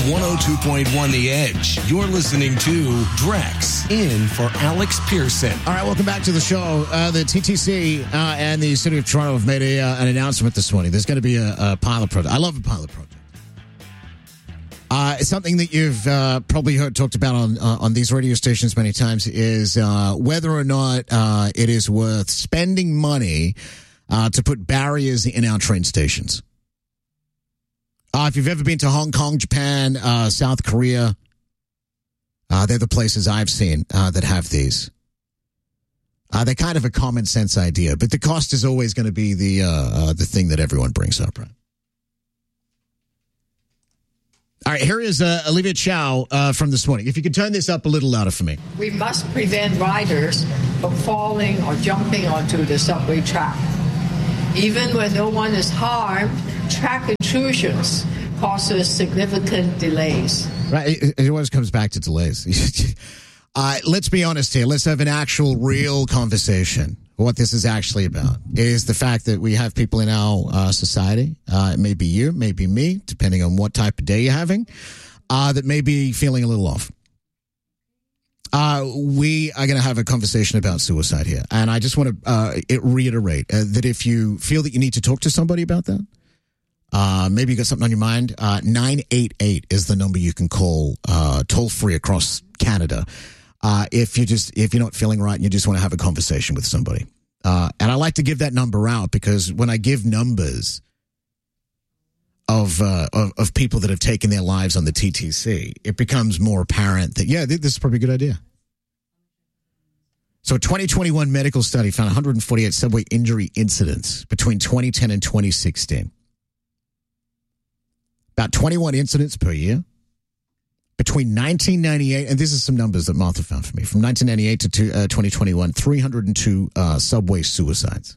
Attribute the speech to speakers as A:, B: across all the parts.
A: 102.1 The Edge. You're listening to Drex in for Alex Pearson.
B: All right, welcome back to the show. The TTC and the City of Toronto have made an announcement this morning. There's going to be a pilot project. I love a pilot project. It's something that you've probably heard talked about on these radio stations many times is whether or not it is worth spending money to put barriers in our train stations. If you've ever been to Hong Kong, Japan, South Korea, they're the places I've seen that have these. They're kind of a common sense idea, but the cost is always going to be the thing that everyone brings up, right? All right, here is Olivia Chow from this morning. If you could turn this up a little louder for me.
C: We must prevent riders from falling or jumping onto the subway track. Even when no one is harmed, track intrusions causes significant delays.
B: Right, it always comes back to delays. Let's be honest here. Let's have an actual, real conversation. What this is actually about is the fact that we have people in our society, it may be you, maybe me, depending on what type of day you're having, that may be feeling a little off. We are going to have a conversation about suicide here. And I just want to reiterate that if you feel that you need to talk to somebody about that, maybe you got something on your mind, 988 is the number you can call toll free across Canada. If you're not feeling right and you just want to have a conversation with somebody. And I like to give that number out because when I give numbers of people that have taken their lives on the TTC, it becomes more apparent that, yeah, this is probably a good idea. So a 2021 medical study found 148 subway injury incidents between 2010 and 2016. About 21 incidents per year. Between 1998, and this is some numbers that Martha found for me, from 1998 to 2021, 302 subway suicides.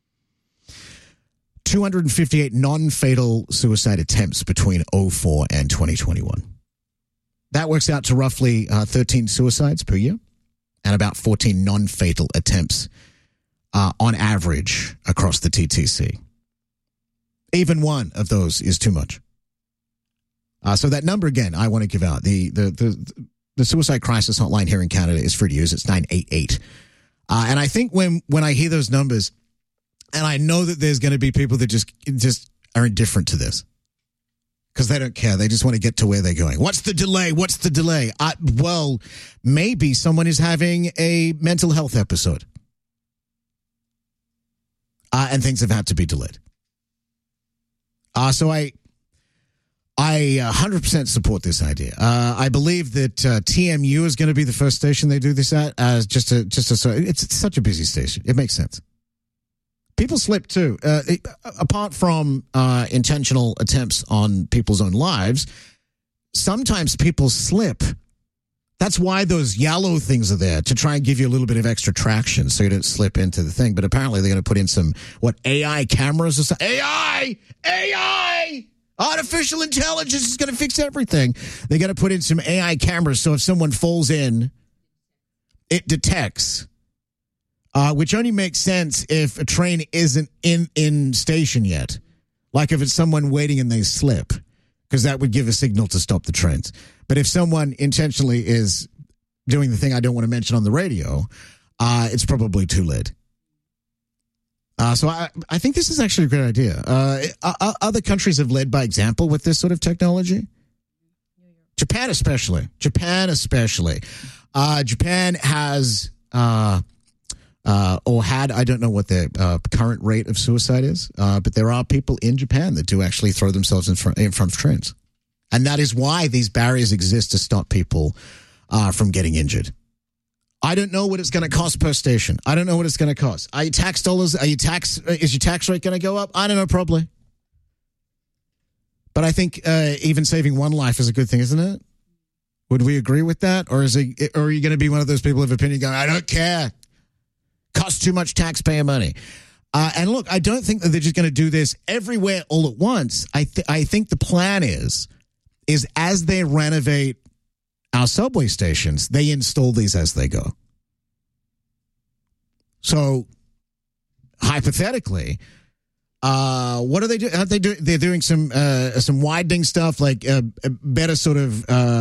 B: 258 non-fatal suicide attempts between 2004 and 2021. That works out to roughly 13 suicides per year and about 14 non-fatal attempts on average across the TTC. Even one of those is too much. So that number, again, I want to give out. The suicide crisis hotline here in Canada is free to use. It's 988. And I think when I hear those numbers, and I know that there's going to be people that just are indifferent to this because they don't care. They just want to get to where they're going. What's the delay? What's the delay? Well, maybe someone is having a mental health episode. And things have had to be delayed. So I 100% support this idea. I believe that TMU is going to be the first station they do this at. It's such a busy station. It makes sense. People slip too. Apart from intentional attempts on people's own lives, sometimes people slip. That's why those yellow things are there, to try and give you a little bit of extra traction so you don't slip into the thing. But apparently they're going to put in some, AI cameras or something. AI! Artificial intelligence is going to fix everything. They're going to put in some AI cameras so if someone falls in, it detects. Which only makes sense if a train isn't in station yet. Like if it's someone waiting and they slip, because that would give a signal to stop the trains. But if someone intentionally is doing the thing I don't want to mention on the radio, it's probably too late. So I think this is actually a great idea. Other countries have led by example with this sort of technology. Japan especially. Japan has or had, I don't know what their current rate of suicide is, but there are people in Japan that do actually throw themselves in front of trains. And that is why these barriers exist, to stop people from getting injured. I don't know what it's going to cost per station. I don't know what it's going to cost. Are your tax dollars? Is your tax rate going to go up? I don't know, probably. But I think even saving one life is a good thing, isn't it? Would we agree with that? Or are you going to be one of those people of opinion going, I don't care. Costs too much taxpayer money. And look, I don't think that they're just going to do this everywhere all at once. I think the plan is as they renovate our subway stations, they install these as they go. So, hypothetically, What are they doing? They're doing some widening stuff, like a better sort of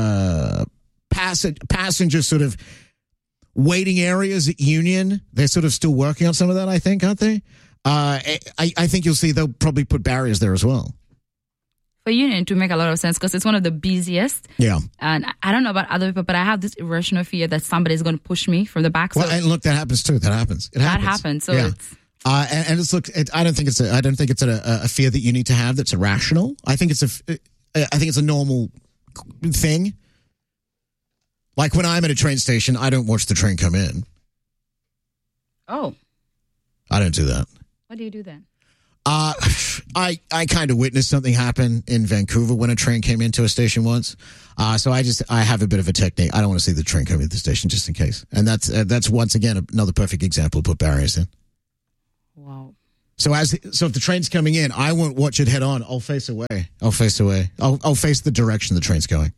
B: passenger sort of waiting areas at Union. They're sort of still working on some of that, I think, aren't they? I think you'll see they'll probably put barriers there as well.
D: For Union to make a lot of sense because it's one of the busiest.
B: Yeah.
D: And I don't know about other people, but I have this irrational fear that somebody's going to push me from the back.
B: Well, and look, that happens too. That happens. It happens.
D: That happens. So
B: yeah.
D: it's...
B: and it's I don't think it's a fear that you need to have that's irrational. I think it's a normal thing. Like when I'm at a train station, I don't watch the train come in.
D: Oh.
B: I don't do that.
D: What do you do then?
B: I kind of witnessed something happen in Vancouver when a train came into a station once. So I have a bit of a technique. I don't want to see the train come into the station just in case. And that's once again another perfect example to put barriers in.
D: Wow.
B: So if the train's coming in, I won't watch it head on. I'll face away. I'll face the direction the train's going.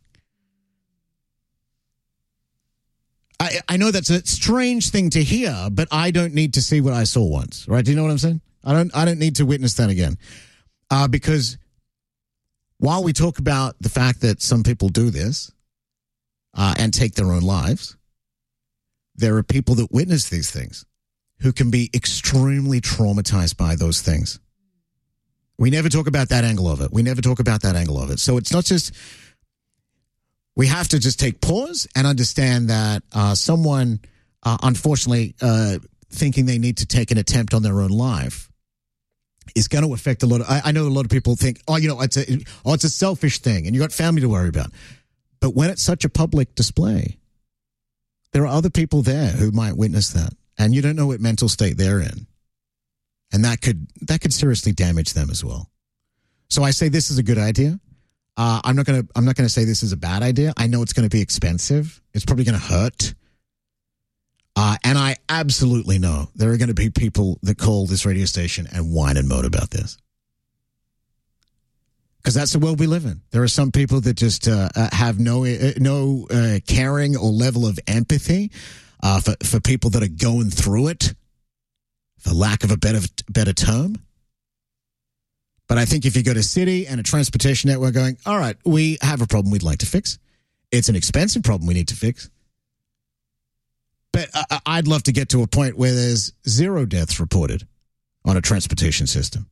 B: I know that's a strange thing to hear, but I don't need to see what I saw once, right? Do you know what I'm saying? I don't need to witness that again. Because while we talk about the fact that some people do this and take their own lives, there are people that witness these things who can be extremely traumatized by those things. We never talk about that angle of it. So it's not just... We have to just take pause and understand that someone, unfortunately, thinking they need to take an attempt on their own life is going to affect a lot of... I know a lot of people think, it's a selfish thing and you got family to worry about. But when it's such a public display, there are other people there who might witness that. And you don't know what mental state they're in. And that could seriously damage them as well. So I say this is a good idea. I'm not gonna say this is a bad idea. I know it's going to be expensive. It's probably going to hurt. And I absolutely know there are going to be people that call this radio station and whine and moan about this. Because that's the world we live in. There are some people that just have no caring or level of empathy for people that are going through it, for lack of a better term. But I think if you go to City and a transportation network going, all right, we have a problem we'd like to fix. It's an expensive problem we need to fix. But I'd love to get to a point where there's 0 deaths reported on a transportation system.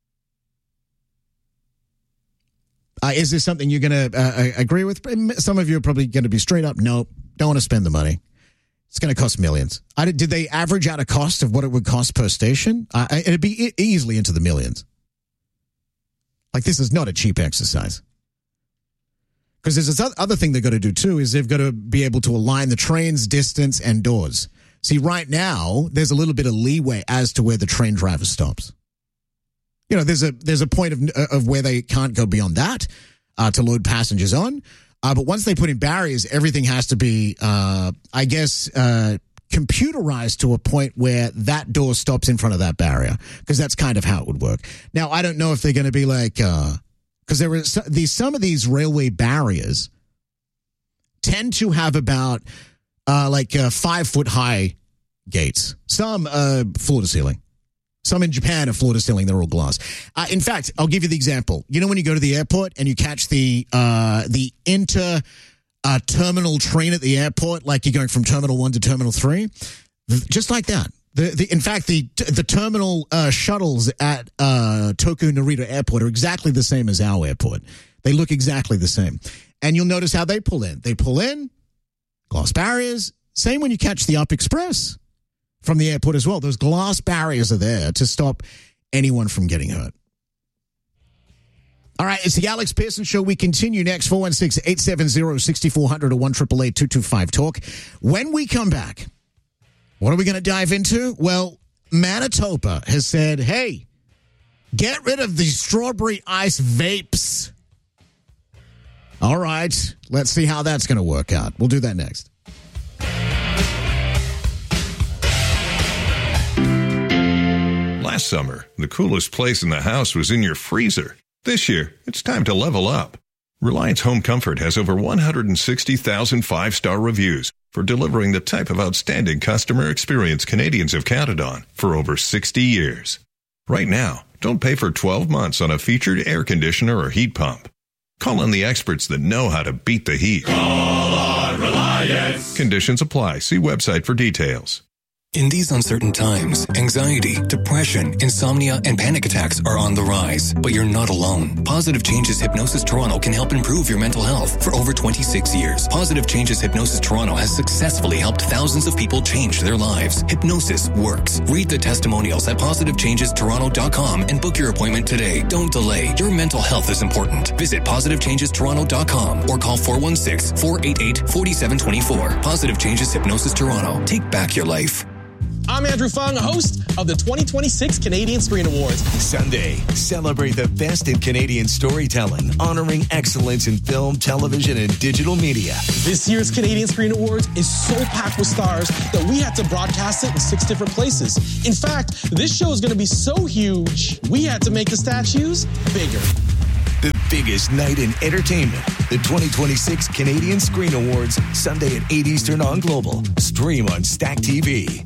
B: Is this something you're going to agree with? Some of you are probably going to be straight up, no, don't want to spend the money. It's going to cost millions. Did they average out a cost of what it would cost per station? It'd be easily into the millions. Like, this is not a cheap exercise. Because there's this other thing they've got to do, too, is they've got to be able to align the trains, distance, and doors. See, right now, there's a little bit of leeway as to where the train driver stops. There's a point of where they can't go beyond that to load passengers on. But once they put in barriers, everything has to be, computerized to a point where that door stops in front of that barrier, because that's kind of how it would work. Now, I don't know if they're going to be like, because there were some of these railway barriers tend to have about 5 foot high gates. Some floor to ceiling. Some in Japan are floor to ceiling. They're all glass. In fact, I'll give you the example. When you go to the airport and you catch the inter terminal train at the airport, like you're going from Terminal 1 to Terminal 3, just like that. In fact, the terminal shuttles at Toku Narita Airport are exactly the same as our airport. They look exactly the same. And you'll notice how they pull in. They pull in, glass barriers. Same when you catch the Up Express from the airport as well. Those glass barriers are there to stop anyone from getting hurt. All right, it's the Alex Pearson Show. We continue next, 416-870-6400 or 1-888-225-TALK. When we come back, what are we going to dive into? Well, Manitoba has said, hey, get rid of the strawberry ice vapes. All right, let's see how that's going to work out. We'll do that next.
E: Last summer, the coolest place in the house was in your freezer. This year, it's time to level up. Reliance Home Comfort has over 160,000 5-star reviews for delivering the type of outstanding customer experience Canadians have counted on for over 60 years. Right now, Don't pay for 12 months on a featured air conditioner or heat pump. Call on the experts that know how to beat the heat.
A: Call on Reliance.
E: Conditions apply. See website for details.
F: In these uncertain times, anxiety, depression, insomnia, and panic attacks are on the rise. But you're not alone. Positive Changes Hypnosis Toronto can help improve your mental health. For over 26 years, Positive Changes Hypnosis Toronto has successfully helped thousands of people change their lives. Hypnosis works. Read the testimonials at positivechangestoronto.com and book your appointment today. Don't delay. Your mental health is important. Visit positivechangestoronto.com or call 416-488-4724. Positive Changes Hypnosis Toronto. Take back your life.
G: I'm Andrew Fung, host of the 2026 Canadian Screen Awards.
A: Sunday, celebrate the best in Canadian storytelling, honoring excellence in film, television, and digital media.
G: This year's Canadian Screen Awards is so packed with stars that we had to broadcast it in 6 different places. In fact, this show is going to be so huge, we had to make the statues bigger.
A: The biggest night in entertainment. The 2026 Canadian Screen Awards, Sunday at 8 Eastern on Global. Stream on Stack TV.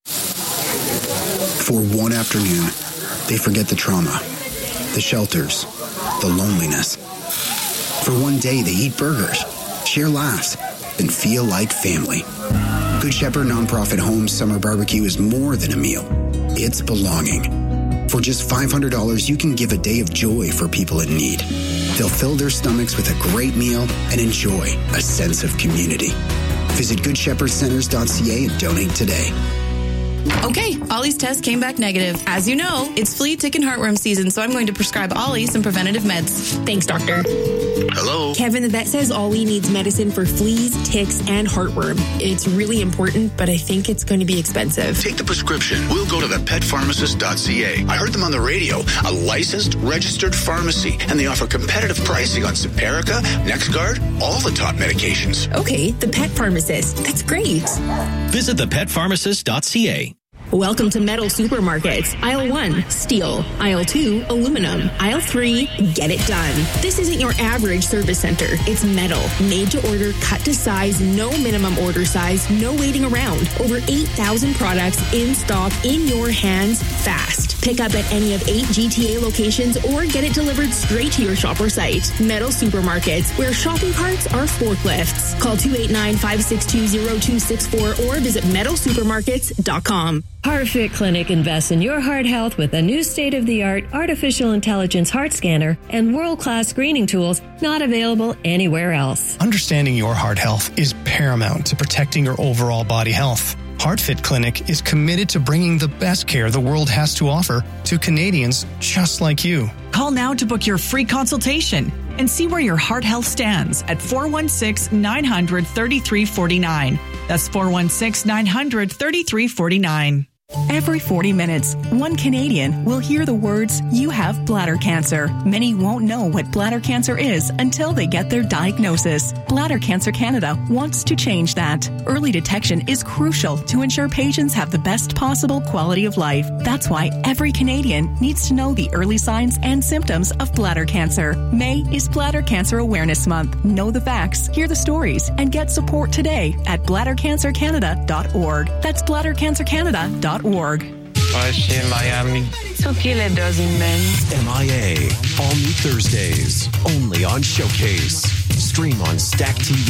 H: For one afternoon, they forget the trauma, the shelters, the loneliness. For one day, they eat burgers, share laughs, and feel like family. Good Shepherd Nonprofit Homes Summer Barbecue is more than a meal. It's belonging. For just $500, you can give a day of joy for people in need. They'll fill their stomachs with a great meal and enjoy a sense of community. Visit GoodShepherdCenters.ca and donate today.
I: Okay, Ollie's test came back negative. As you know, it's flea, tick, and heartworm season, so I'm going to prescribe Ollie some preventative meds.
J: Thanks, doctor.
H: Hello?
J: Kevin, the vet says Ollie needs medicine for fleas, ticks, and heartworm. It's really important, but I think it's going to be expensive.
H: Take the prescription. We'll go to thepetpharmacist.ca. I heard them on the radio. A licensed, registered pharmacy, and they offer competitive pricing on Simparica, NexGard, all the top medications.
J: Okay, the Pet Pharmacist. That's great.
K: Visit thepetpharmacist.ca.
J: Welcome to Metal Supermarkets. Aisle 1, steel. Aisle 2, aluminum. Aisle 3, get it done. This isn't your average service center. It's metal, made to order, cut to size, no minimum order size, no waiting around. Over 8,000 products in stock, in your hands, fast. Pick up at any of 8 GTA locations or get it delivered straight to your shop or site. Metal Supermarkets, where shopping carts are forklifts. Call 289-562-0264 or visit metalsupermarkets.com.
L: HeartFit Clinic invests in your heart health with a new state-of-the-art artificial intelligence heart scanner and world-class screening tools not available anywhere else.
M: Understanding your heart health is paramount to protecting your overall body health. HeartFit Clinic is committed to bringing the best care the world has to offer to Canadians just like you.
N: Call now to book your free consultation and see where your heart health stands at 416-900-3349. That's 416-900-3349. Every 40 minutes, one Canadian will hear the words, "You have bladder cancer." Many won't know what bladder cancer is until they get their diagnosis. Bladder Cancer Canada wants to change that. Early detection is crucial to ensure patients have the best possible quality of life. That's why every Canadian needs to know the early signs and symptoms of bladder cancer. May is Bladder Cancer Awareness Month. Know the facts, hear the stories, and get support today at bladdercancercanada.org. That's bladdercancercanada.org.
O: chez Miami. So qu'il est dans une main.
A: MIA. All new Thursdays. Only on Showcase. Stream on Stack TV.